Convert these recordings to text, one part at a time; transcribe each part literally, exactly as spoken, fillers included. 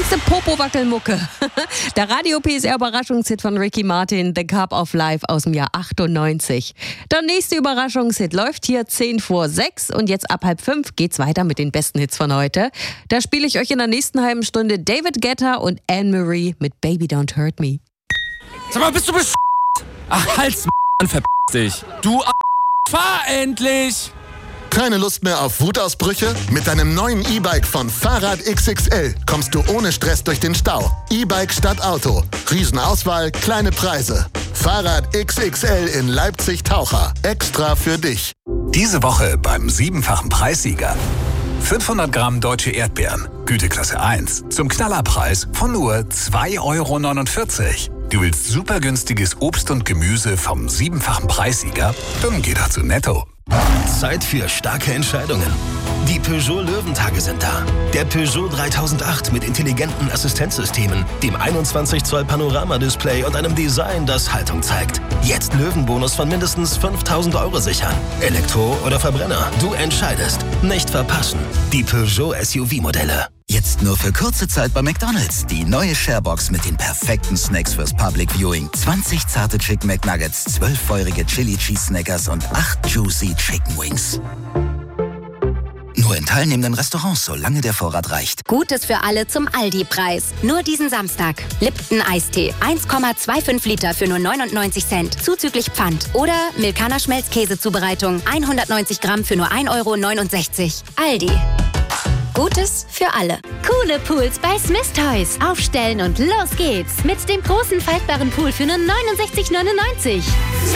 längste Popo-Wackelmucke. Der Radio-P S R-Überraschungshit von Ricky Martin, The Cup of Life aus dem Jahr achtundneunzig. Der nächste Überraschungshit läuft hier zehn vor sechs und jetzt ab halb fünf geht's weiter mit den besten Hits von heute. Da spiele ich euch in der nächsten halben Stunde David Guetta und Anne-Marie mit Baby Don't Hurt Me. Sag mal, bist du besch***? Ach, halt's an, verpiss dich. Du a***, fahr endlich! Keine Lust mehr auf Wutausbrüche? Mit deinem neuen E-Bike von Fahrrad X X L kommst du ohne Stress durch den Stau. E-Bike statt Auto. Riesenauswahl, kleine Preise. Fahrrad X X L in Leipzig-Taucher. Extra für dich. Diese Woche beim siebenfachen Preissieger. fünfhundert Gramm deutsche Erdbeeren, Güteklasse eins, zum Knallerpreis von nur zwei Euro neunundvierzig. Du willst super günstiges Obst und Gemüse vom siebenfachen Preissieger? Dann geh doch zu Netto. Zeit für starke Entscheidungen. Die Peugeot Löwentage sind da. Der Peugeot dreitausendacht mit intelligenten Assistenzsystemen, dem einundzwanzig Zoll Panoramadisplay und einem Design, das Haltung zeigt. Jetzt Löwenbonus von mindestens fünftausend Euro sichern. Elektro oder Verbrenner, du entscheidest. Nicht verpassen. Die Peugeot S U V-Modelle. Jetzt nur für kurze Zeit bei McDonald's. Die neue Sharebox mit den perfekten Snacks fürs Public Viewing. zwanzig zarte Chicken McNuggets, zwölf feurige Chili Cheese Snackers und acht Juicy Chicken Wings. Nur in teilnehmenden Restaurants, solange der Vorrat reicht. Gutes für alle zum Aldi-Preis. Nur diesen Samstag. Lipton Eistee. eins Komma fünfundzwanzig Liter für nur neunundneunzig Cent. Zuzüglich Pfand. Oder Milkana Schmelzkäsezubereitung. hundertneunzig Gramm für nur ein Euro neunundsechzig. Aldi. Gutes für alle. Coole Pools bei Smith Toys. Aufstellen und los geht's. Mit dem großen faltbaren Pool für nur neunundsechzig neunundneunzig.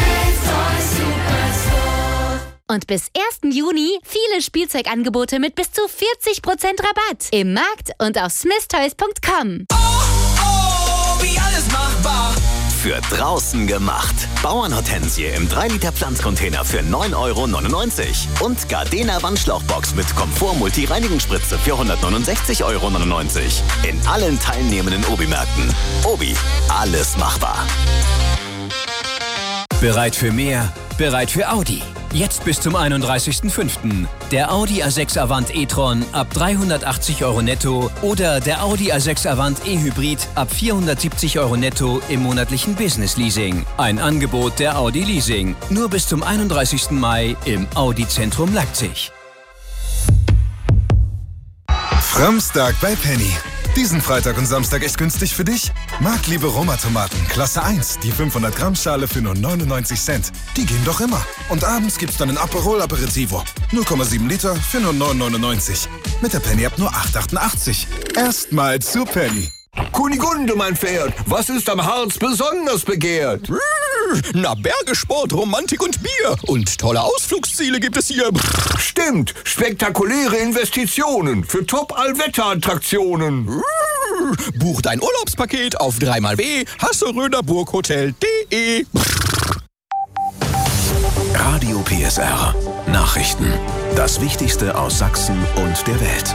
Und bis ersten Juni viele Spielzeugangebote mit bis zu vierzig Prozent Rabatt. Im Markt und auf smith toys punkt com. Oh, oh, wie alles machbar. Für draußen gemacht. Bauernhortensie im drei Liter Pflanzcontainer für neun Euro neunundneunzig. Und Gardena Wandschlauchbox mit Komfort-Multi-Reinigungsspritze für hundertneunundsechzig Euro neunundneunzig. In allen teilnehmenden Obi-Märkten. Obi, alles machbar. Bereit für mehr? Bereit für Audi. Jetzt bis zum einunddreißigsten fünften Der Audi A sechs Avant e-tron ab dreihundertachtzig Euro netto oder der Audi A sechs Avant e-Hybrid ab vierhundertsiebzig Euro netto im monatlichen Business Leasing. Ein Angebot der Audi Leasing. Nur bis zum einunddreißigsten Mai im Audi Zentrum Leipzig. Framstag bei Penny. Diesen Freitag und Samstag echt günstig für dich? Marktliebe Roma-Tomaten, Klasse eins, die fünfhundert Gramm Schale für nur neunundneunzig Cent. Die gehen doch immer. Und abends gibt's dann ein Aperol Aperitivo. null Komma sieben Liter für nur neun neunundneunzig. Mit der Penny ab nur acht achtundachtzig. Erstmal zu Penny. Kunigunde, mein Pferd, was ist am Harz besonders begehrt? Na, Bergesport, Romantik und Bier. Und tolle Ausflugsziele gibt es hier. Stimmt, spektakuläre Investitionen für Top-Allwetter-Attraktionen. Buch dein Urlaubspaket auf dreimal w hasseröderburghotel punkt de. Radio P S R. Nachrichten. Das Wichtigste aus Sachsen und der Welt.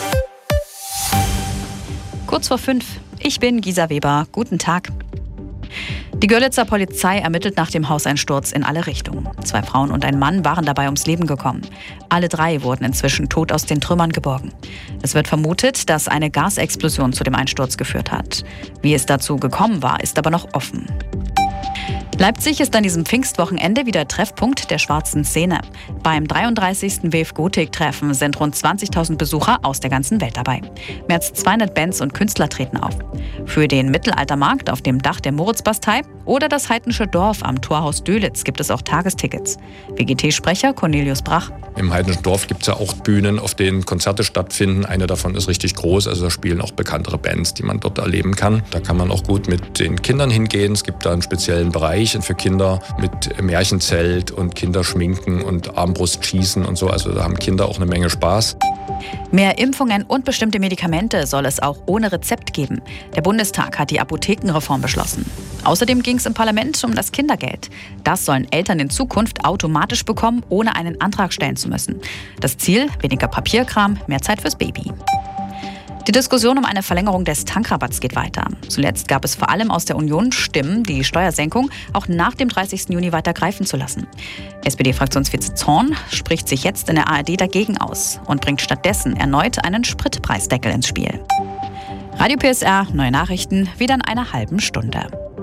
Kurz vor fünf. Ich bin Gisa Weber. Guten Tag. Die Görlitzer Polizei ermittelt nach dem Hauseinsturz in alle Richtungen. Zwei Frauen und ein Mann waren dabei ums Leben gekommen. Alle drei wurden inzwischen tot aus den Trümmern geborgen. Es wird vermutet, dass eine Gasexplosion zu dem Einsturz geführt hat. Wie es dazu gekommen war, ist aber noch offen. Leipzig ist an diesem Pfingstwochenende wieder Treffpunkt der schwarzen Szene. Beim dreiunddreißigsten W F Gotik-Treffen sind rund zwanzigtausend Besucher aus der ganzen Welt dabei. Mehr als zweihundert Bands und Künstler treten auf. Für den Mittelaltermarkt auf dem Dach der Moritzbastei oder das Heidnische Dorf am Torhaus Dölitz gibt es auch Tagestickets. W G T-Sprecher Cornelius Brach. Im Heidnischen Dorf gibt es ja auch Bühnen, auf denen Konzerte stattfinden. Eine davon ist richtig groß, also da spielen auch bekanntere Bands, die man dort erleben kann. Da kann man auch gut mit den Kindern hingehen. Es gibt da einen speziellen Bereich für Kinder mit Märchenzelt und Kinderschminken und Armbrustschießen und so. Also da haben Kinder auch eine Menge Spaß. Mehr Impfungen und bestimmte Medikamente soll es auch ohne Rezept geben. Der Bundestag hat die Apothekenreform beschlossen. Außerdem ging es im Parlament um das Kindergeld. Das sollen Eltern in Zukunft automatisch bekommen, ohne einen Antrag stellen zu müssen. Das Ziel: weniger Papierkram, mehr Zeit fürs Baby. Die Diskussion um eine Verlängerung des Tankrabatts geht weiter. Zuletzt gab es vor allem aus der Union Stimmen, die Steuersenkung auch nach dem dreißigsten Juni weiter greifen zu lassen. S P D-Fraktionsvize Zorn spricht sich jetzt in der A R D dagegen aus und bringt stattdessen erneut einen Spritpreisdeckel ins Spiel. Radio P S R, neue Nachrichten, wieder in einer halben Stunde.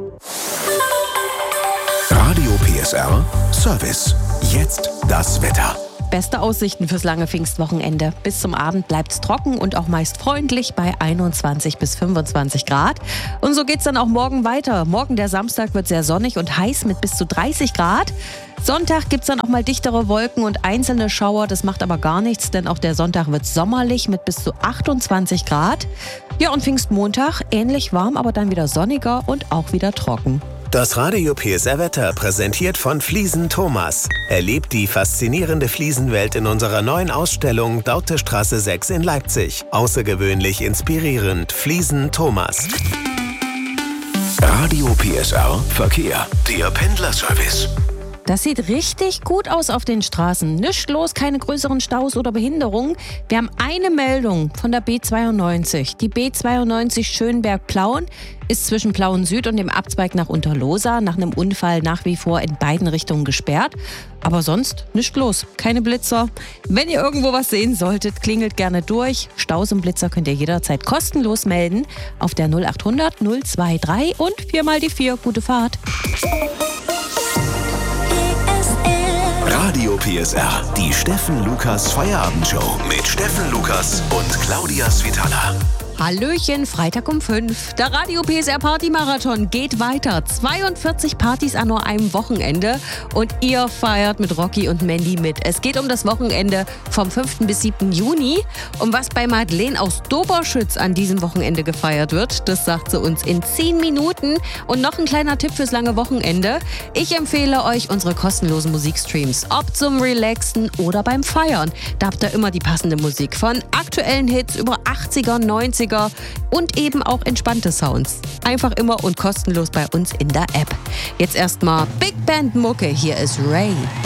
Radio P S R Service. Jetzt das Wetter. Beste Aussichten fürs lange Pfingstwochenende. Bis zum Abend bleibt's trocken und auch meist freundlich bei einundzwanzig bis fünfundzwanzig Grad. Und so geht's dann auch morgen weiter. Morgen, der Samstag, wird sehr sonnig und heiß mit bis zu dreißig Grad. Sonntag gibt's dann auch mal dichtere Wolken und einzelne Schauer. Das macht aber gar nichts, denn auch der Sonntag wird sommerlich mit bis zu achtundzwanzig Grad. Ja, und Pfingstmontag ähnlich warm, aber dann wieder sonniger und auch wieder trocken. Das Radio P S R Wetter präsentiert von Fliesen Thomas. Erlebt die faszinierende Fliesenwelt in unserer neuen Ausstellung Dautestraße sechs in Leipzig. Außergewöhnlich inspirierend. Fliesen Thomas. Radio P S R Verkehr. Der Pendlerservice. Das sieht richtig gut aus auf den Straßen. Nichts los, keine größeren Staus oder Behinderungen. Wir haben eine Meldung von der B zweiundneunzig. Die B zweiundneunzig Schönberg-Plauen ist zwischen Plauen Süd und dem Abzweig nach Unterlohsa nach einem Unfall nach wie vor in beiden Richtungen gesperrt. Aber sonst nichts los, keine Blitzer. Wenn ihr irgendwo was sehen solltet, klingelt gerne durch. Staus und Blitzer könnt ihr jederzeit kostenlos melden auf der null achthundert null drei und viermal die vier. Gute Fahrt. Radio P S R, die Steffen Lukas Feierabendshow mit Steffen Lukas und Claudia Svitala. Hallöchen, Freitag um fünf. Der Radio P S R Party-Marathon geht weiter. zweiundvierzig Partys an nur einem Wochenende. Und ihr feiert mit Rocky und Mandy mit. Es geht um das Wochenende vom fünften bis siebten Juni. Und was bei Madeleine aus Doberschütz an diesem Wochenende gefeiert wird, das sagt sie uns in zehn Minuten. Und noch ein kleiner Tipp fürs lange Wochenende. Ich empfehle euch unsere kostenlosen Musikstreams. Ob zum Relaxen oder beim Feiern. Da habt ihr immer die passende Musik. Von aktuellen Hits über achtziger, neunziger und eben auch entspannte Sounds. Einfach immer und kostenlos bei uns in der App. Jetzt erstmal Big Band Mucke. Hier ist Ray.